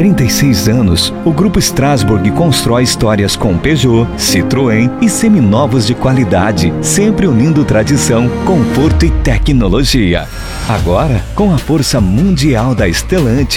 36 anos, o Grupo Strasbourg constrói histórias com Peugeot, Citroën e seminovos de qualidade, sempre unindo tradição, conforto e tecnologia. Agora, com a força mundial da Stellantis,